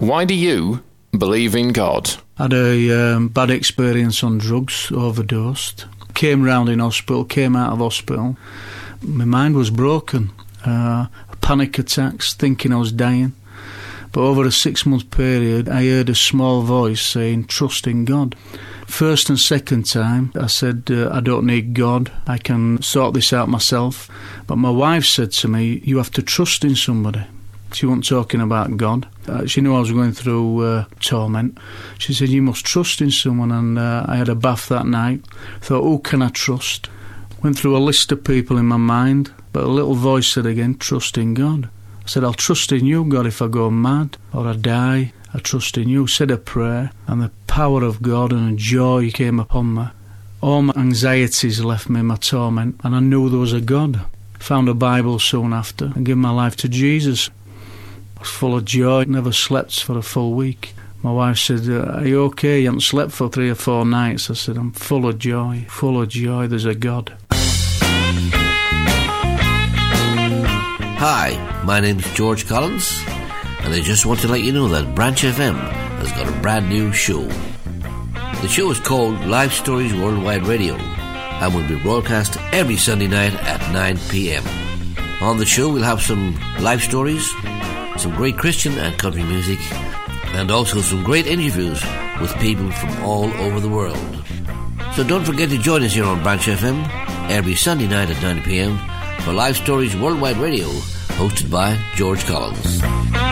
Why do you believe in God? Had a bad experience on drugs, overdosed. Came round in hospital, came out of hospital. My mind was broken. Panic attacks, thinking I was dying. But over a 6-month period, I heard a small voice saying, trust in God. First and second time, I said, I don't need God. I can sort this out myself. But my wife said to me, you have to trust in somebody. She wasn't talking about God. She knew I was going through torment. She said, you must trust in someone. And I had a bath that night. Thought, who can I trust? Went through a list of people in my mind. But a little voice said again, trust in God. I said, I'll trust in you, God, if I go mad or I die. I trust in you. Said a prayer. And the power of God and a joy came upon me. All my anxieties left me, my torment. And I knew there was a God. Found a Bible soon after and gave my life to Jesus. Full of joy, never slept for a full week. My wife said, are you okay? You haven't slept for 3 or 4 nights. I said, I'm full of joy, there's a God. Hi, my name's George Collins, and I just want to let you know that Branch FM has got a brand new show. The show is called Life Stories Worldwide Radio and will be broadcast every Sunday night at 9 p.m. On the show we'll have some life stories, some great Christian and country music, and also some great interviews with people from all over the world. So don't forget to join us here on Branch FM every Sunday night at 9 p.m. for Live Stories Worldwide Radio, hosted by George Collins.